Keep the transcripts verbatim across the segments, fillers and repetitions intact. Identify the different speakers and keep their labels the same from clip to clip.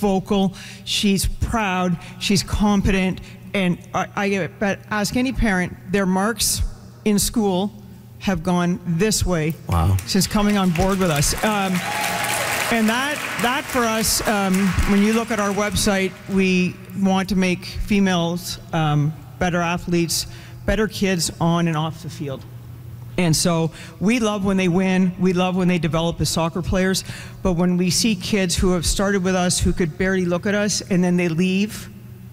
Speaker 1: vocal, she's proud, she's competent, and I, I bet ask any parent, their marks in school have gone this way
Speaker 2: wow.
Speaker 1: since coming on board with us. Um, and that, that for us, um, when you look at our website, we want to make females um, better athletes, better kids on and off the field. And so we love when they win, we love when they develop as soccer players, but when we see kids who have started with us who could barely look at us and then they leave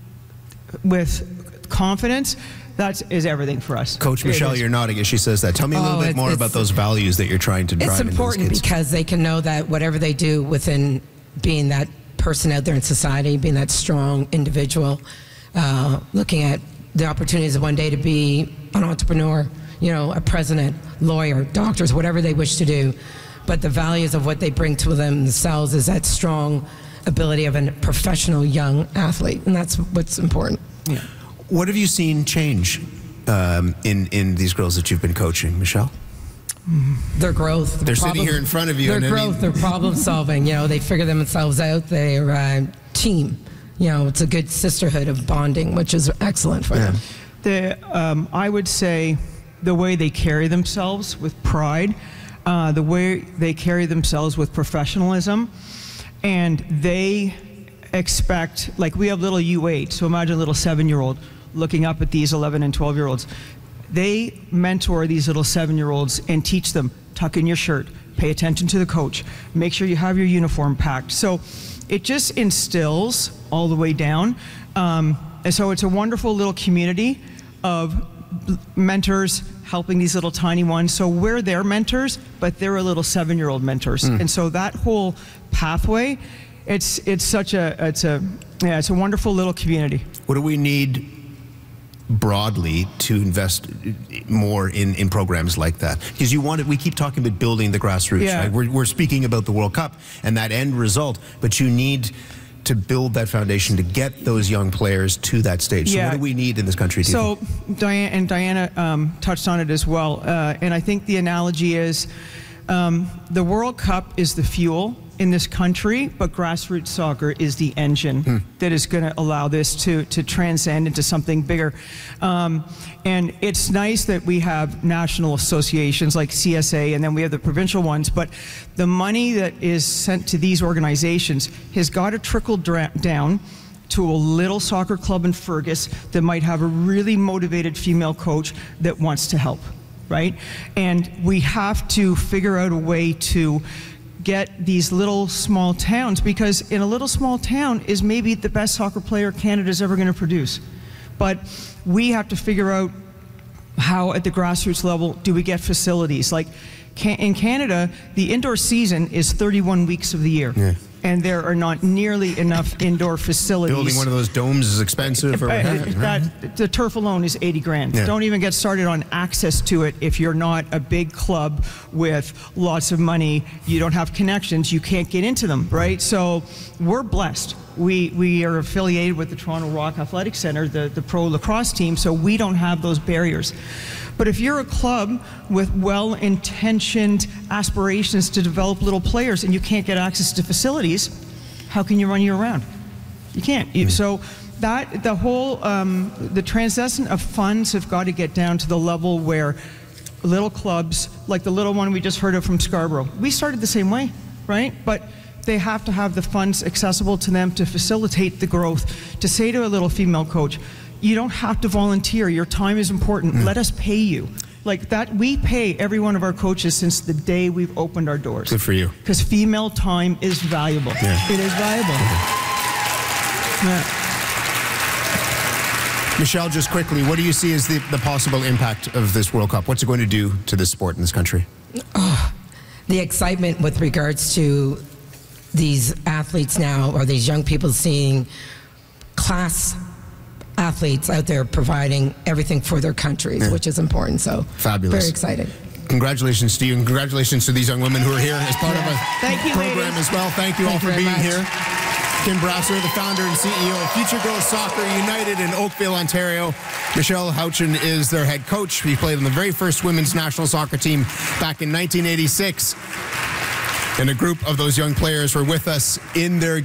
Speaker 1: with confidence, that is everything for us.
Speaker 2: Coach Michelle, you're nodding as she says that. Tell me a little
Speaker 3: oh,
Speaker 2: bit more about those values that you're trying to drive
Speaker 3: It's
Speaker 2: into
Speaker 3: important
Speaker 2: those kids.
Speaker 3: because they can know that whatever they do within being that person out there in society, being that strong individual, uh, looking at the opportunities of one day to be an entrepreneur, you know, a president, lawyer, doctors, whatever they wish to do. But the values of what they bring to themselves is that strong ability of a professional young athlete, and that's what's important.
Speaker 1: Yeah.
Speaker 2: What have you seen change um, in, in these girls that you've been coaching, Michelle?
Speaker 3: Their growth.
Speaker 2: They're
Speaker 3: problem,
Speaker 2: sitting here in front of you.
Speaker 3: Their
Speaker 2: and
Speaker 3: growth,
Speaker 2: I mean,
Speaker 3: their problem solving, you know, they figure themselves out, they're a team. You know, it's a good sisterhood of bonding, which is excellent for
Speaker 2: yeah.
Speaker 3: them.
Speaker 1: The, um, I would say the way they carry themselves with pride, uh, the way they carry themselves with professionalism, and they expect, like we have little U eight, so imagine a little seven-year-old looking up at these eleven and twelve-year-olds. They mentor these little seven-year-olds and teach them, tuck in your shirt, pay attention to the coach, make sure you have your uniform packed. So it just instills all the way down. Um, and so it's a wonderful little community of mentors helping these little tiny ones. So we're their mentors, but they're a little seven-year-old mentors. Mm. And so that whole pathway, it's it's such a it's a yeah it's a wonderful little community.
Speaker 2: What do we need broadly to invest more in, in programs like that? Because you want it, we keep talking about building the grassroots,
Speaker 1: yeah.
Speaker 2: right? We're, we're speaking about the World Cup and that end result, but you need to build that foundation to get those young players to that stage. So
Speaker 1: yeah.
Speaker 2: what do we need in this country? Do
Speaker 1: so Diana and Diana um, touched on it as well, uh, and I think the analogy is um, the World Cup is the fuel in this country, but grassroots soccer is the engine hmm. that is going to allow this to to transcend into something bigger. Um, and it's nice that we have national associations like C S A, and then we have the provincial ones, but the money that is sent to these organizations has got to trickle down to a little soccer club in Fergus that might have a really motivated female coach that wants to help, right? And we have to figure out a way to get these little small towns, because in a little small town is maybe the best soccer player Canada's ever going to produce. But we have to figure out how at the grassroots level do we get facilities. Like in Canada, the indoor season is thirty-one weeks of the year. Yeah. And there are not nearly enough indoor facilities.
Speaker 2: Building one of those domes is expensive. Or
Speaker 1: that, the turf alone is eighty grand. Yeah. Don't even get started on access to it if you're not a big club with lots of money. You don't have connections. You can't get into them, right? So we're blessed. We, we are affiliated with the Toronto Rock Athletic Centre, the, the pro lacrosse team, so we don't have those barriers. But if you're a club with well-intentioned aspirations to develop little players and you can't get access to facilities, how can you run year-round? You can't. You, so that the whole um, the transcendence of funds have got to get down to the level where little clubs, like the little one we just heard of from Scarborough, we started the same way, right? But they have to have the funds accessible to them to facilitate the growth. To say to a little female coach, you don't have to volunteer. Your time is important. Mm. Let us pay you. Like that, we pay every one of our coaches since the day we've opened our doors.
Speaker 2: Good for you.
Speaker 1: Because female time is valuable.
Speaker 2: Yeah.
Speaker 1: It is valuable.
Speaker 2: Yeah. Michelle, just quickly, what do you see as the, the possible impact of this World Cup? What's it going to do to this sport in this country?
Speaker 3: Oh, the excitement with regards to these athletes now, or these young people seeing class athletes out there providing everything for their countries, yeah. which is important. So
Speaker 2: fabulous.
Speaker 3: Very excited.
Speaker 2: Congratulations to you, and congratulations to these young women who are here as part yeah. of a
Speaker 1: Thank you,
Speaker 2: program
Speaker 1: ladies.
Speaker 2: as well. Thank you Thank all for being much. here. Kim Brasser, the founder and C E O of Future Girls Soccer United in Oakville, Ontario. Michelle Houchin is their head coach. He played on the very first women's national soccer team back in nineteen eighty-six. And a group of those young players were with us in their